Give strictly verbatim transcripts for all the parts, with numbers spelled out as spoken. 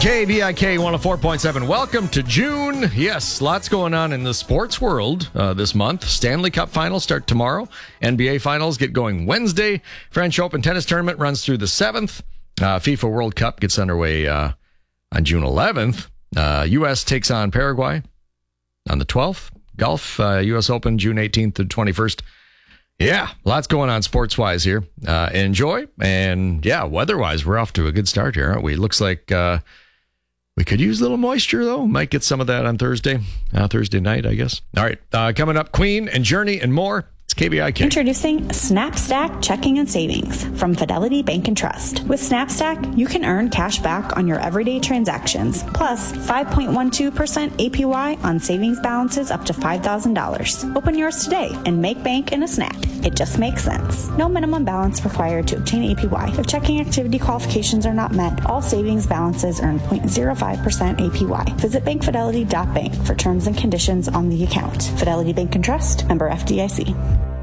K V I K one oh four point seven. Welcome to June. Yes, lots going on in the sports world uh, this month. Stanley Cup finals start tomorrow. N B A finals get going Wednesday. French Open tennis tournament runs through the seventh. Uh, FIFA World Cup gets underway uh, on June eleventh. Uh, U S takes on Paraguay on the twelfth. Golf, uh, U S Open, June eighteenth to twenty-first. Yeah, lots going on sports-wise here. Uh, enjoy. And, yeah, weather-wise, we're off to a good start here, aren't we? Looks like... Uh, We could use a little moisture, though. Might get some of that on Thursday, uh, Thursday night, I guess. All right, uh, coming up, Queen and Journey and more. It's K V I K. Introducing SnapStack Checking and Savings from Fidelity Bank and Trust. With SnapStack, you can earn cash back on your everyday transactions, plus five point one two percent A P Y on savings balances up to five thousand dollars. Open yours today and make bank in a snap. It just makes sense. No minimum balance required to obtain A P Y. If checking activity qualifications are not met, all savings balances earn zero point zero five percent A P Y. Visit bank fidelity dot bank for terms and conditions on the account. Fidelity Bank and Trust, member F D I C.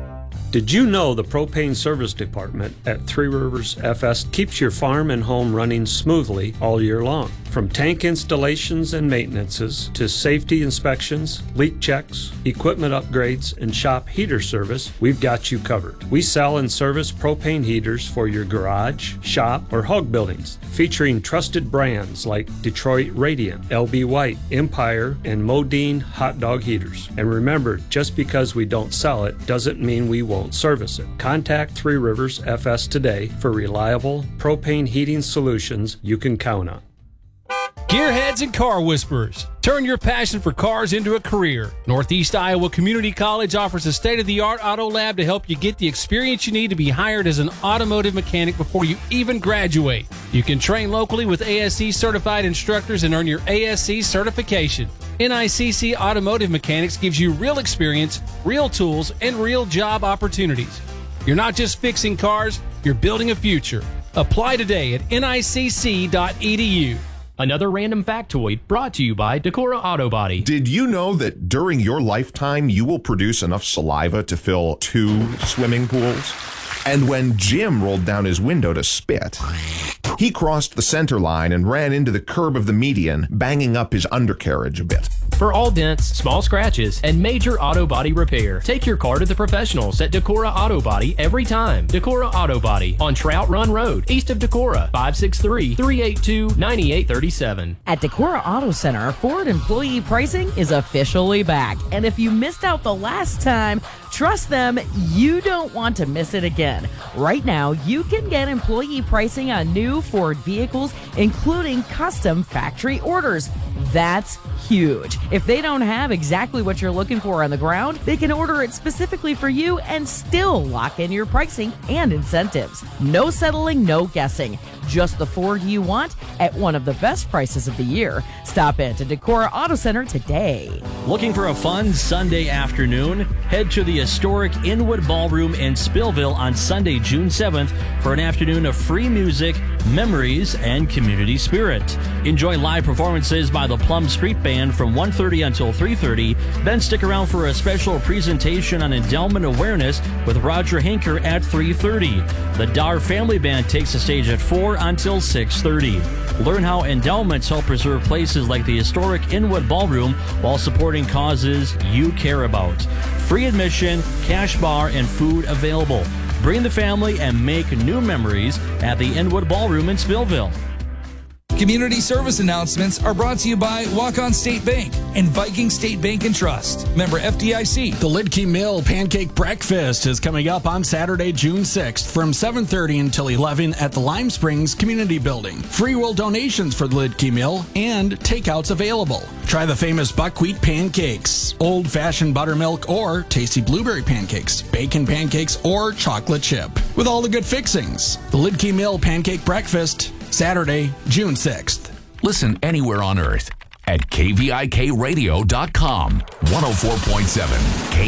Did you know the Propane Service Department at Three Rivers F S keeps your farm and home running smoothly all year long? From tank installations and maintenances to safety inspections, leak checks, equipment upgrades, and shop heater service, we've got you covered. We sell and service propane heaters for your garage, shop, or hog buildings, featuring trusted brands like Detroit Radiant, L B White, Empire, and Modine hot dog heaters. And remember, just because we don't sell it doesn't mean we won't service it. Contact Three Rivers F S today for reliable propane heating solutions you can count on. Gearheads and car whisperers. Turn your passion for cars into a career. Northeast Iowa Community College offers a state-of-the-art auto lab to help you get the experience you need to be hired as an automotive mechanic before you even graduate. You can train locally with A S C certified instructors and earn your A S C certification. N I C C Automotive Mechanics gives you real experience, real tools, and real job opportunities. You're not just fixing cars, you're building a future. Apply today at N I C C dot E D U. Another random factoid brought to you by Decorah Auto Body. Did you know that during your lifetime, you will produce enough saliva to fill two swimming pools? And when Jim rolled down his window to spit, he crossed the center line and ran into the curb of the median, banging up his undercarriage a bit. For all dents, small scratches, and major auto body repair, take your car to the professionals at Decorah Auto Body every time. Decorah Auto Body on Trout Run Road, east of Decorah, five six three, three eight two, nine eight three seven. At Decorah Auto Center, Ford employee pricing is officially back. And if you missed out the last time, trust them, you don't want to miss it again. Right now, you can get employee pricing on new Ford vehicles, including custom factory orders. That's huge. If they don't have exactly what you're looking for on the ground, they can order it specifically for you and still lock in your pricing and incentives. No settling, no guessing. Just the Ford you want at one of the best prices of the year. Stop in to Decorah Auto Center today. Looking for a fun Sunday afternoon? Head to the historic Inwood Ballroom in Spillville on Sunday, June seventh for an afternoon of free music, memories, and community spirit. Enjoy live performances by the Plum Street Band from one thirty until three thirty. Then stick around for a special presentation on endowment awareness with Roger Hinker at three thirty. The Dar Family Band takes the stage at four until six thirty. Learn how endowments help preserve places like the historic Inwood Ballroom while supporting causes you care about. Free admission, cash bar, and food available. Bring the family and make new memories at the Inwood Ballroom in Spillville. Community service announcements are brought to you by Walk-On State Bank and Viking State Bank and Trust. Member F D I C. The Lidke Mill Pancake Breakfast is coming up on Saturday, June sixth from seven thirty until eleven at the Lime Springs Community Building. Free will donations for the Lidke Mill and takeouts available. Try the famous buckwheat pancakes, old-fashioned buttermilk or tasty blueberry pancakes, bacon pancakes, or chocolate chip with all the good fixings. The Lidke Mill Pancake Breakfast, Saturday, June sixth. Listen anywhere on earth at K V I K radio dot com. one oh four point seven K